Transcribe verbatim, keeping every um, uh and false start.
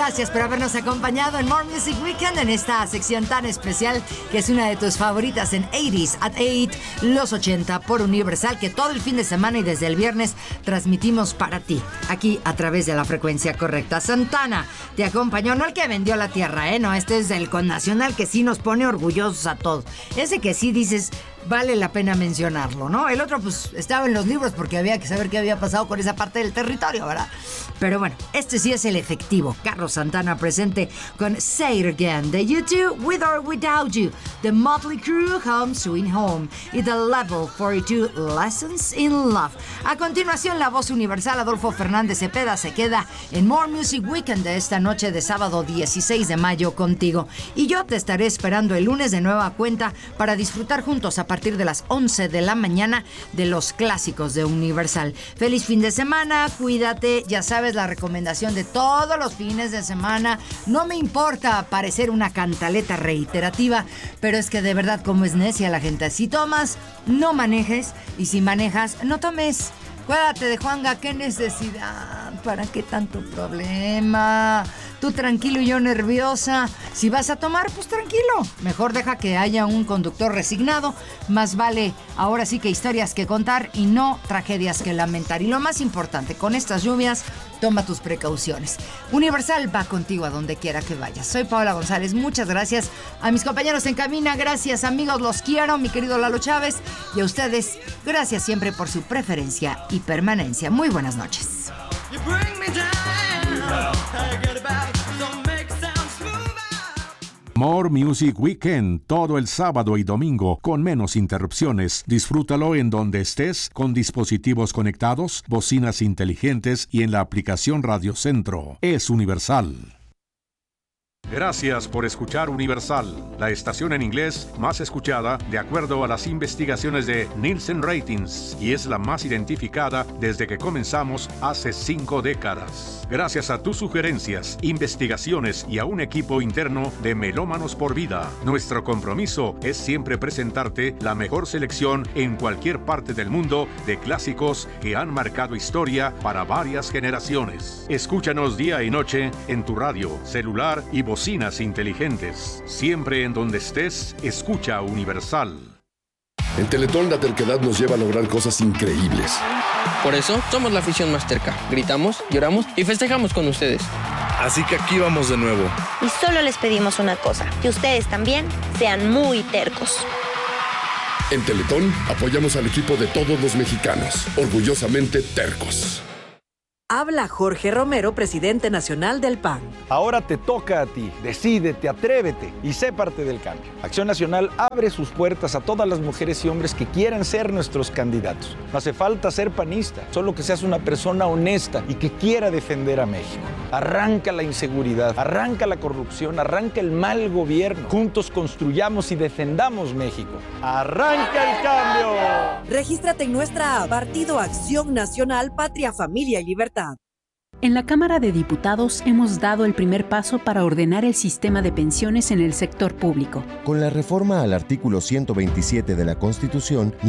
Gracias por habernos acompañado en More Music Weekend, en esta sección tan especial que es una de tus favoritas en ochenta at ocho, los ochenta por Universal, que todo el fin de semana y desde el viernes transmitimos para ti, aquí a través de la frecuencia correcta. Santana te acompañó, no el que vendió la tierra, ¿eh? No, este es el connacional que sí nos pone orgullosos a todos. Ese que sí dices, vale la pena mencionarlo, ¿no? El otro, pues, estaba en los libros porque había que saber qué había pasado con esa parte del territorio, ¿verdad? Pero bueno, este sí es el efectivo. Carlos Santana presente con Say It Again, de U dos, With or Without You, The Motley Crue, Home Sweet Home y The Level cuarenta y dos, Lessons in Love. A continuación, la voz universal Adolfo Fernández Cepeda se queda en More Music Weekend de esta noche de sábado dieciséis de mayo contigo. Y yo te estaré esperando el lunes de nueva cuenta para disfrutar juntos a partir de las once de la mañana de los clásicos de Universal. Feliz fin de semana, cuídate, ya sabes la recomendación de todos los fines de semana. No me importa parecer una cantaleta reiterativa, pero es que de verdad como es necia la gente. Si tomas, no manejes, y si manejas, no tomes. Cuídate de Juanga, qué necesidad, ¿para qué tanto problema? Tú tranquilo y yo nerviosa. Si vas a tomar, pues tranquilo. Mejor deja que haya un conductor resignado. Más vale ahora sí que historias que contar y no tragedias que lamentar. Y lo más importante, con estas lluvias, toma tus precauciones. Universal va contigo a donde quiera que vayas. Soy Paola González, muchas gracias. A mis compañeros en cabina, gracias amigos, los quiero, mi querido Lalo Chávez. Y a ustedes, gracias siempre por su preferencia y permanencia. Muy buenas noches. More Music Weekend, todo el sábado y domingo, con menos interrupciones. Disfrútalo en donde estés, con dispositivos conectados, bocinas inteligentes y en la aplicación Radio Centro. Es Universal. Gracias por escuchar Universal, la estación en inglés más escuchada de acuerdo a las investigaciones de Nielsen Ratings, y es la más identificada desde que comenzamos hace cinco décadas. Gracias a tus sugerencias, investigaciones y a un equipo interno de Melómanos por Vida, nuestro compromiso es siempre presentarte la mejor selección en cualquier parte del mundo de clásicos que han marcado historia para varias generaciones. Escúchanos día y noche en tu radio, celular y bocinas inteligentes. Siempre en donde estés, escucha Universal. En Teletón la terquedad nos lleva a lograr cosas increíbles. Por eso somos la afición más terca. Gritamos, lloramos y festejamos con ustedes. Así que aquí vamos de nuevo. Y solo les pedimos una cosa, que ustedes también sean muy tercos. En Teletón apoyamos al equipo de todos los mexicanos, orgullosamente tercos. Habla Jorge Romero, presidente nacional del P A N. Ahora te toca a ti. Decídete, atrévete y sé parte del cambio. Acción Nacional abre sus puertas a todas las mujeres y hombres que quieran ser nuestros candidatos. No hace falta ser panista, solo que seas una persona honesta y que quiera defender a México. Arranca la inseguridad, arranca la corrupción, arranca el mal gobierno. Juntos construyamos y defendamos México. ¡Arranca el cambio! Regístrate en nuestra app, Partido Acción Nacional, Patria, Familia y Libertad. En la Cámara de Diputados hemos dado el primer paso para ordenar el sistema de pensiones en el sector público. Con la reforma al artículo ciento veintisiete de la Constitución,